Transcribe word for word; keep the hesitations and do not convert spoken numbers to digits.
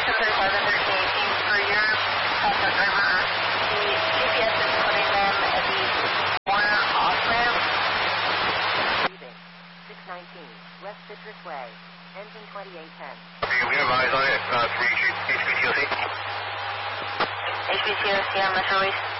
Station thirty-five and thirteen for your passenger driver. The G P S is putting them at the corner off ramp. Leaving six nineteen West Citrus Way, engine twenty-eight ten. Okay, we have eyes on it. Uh, three H B C O C. H B C O C on Metro East.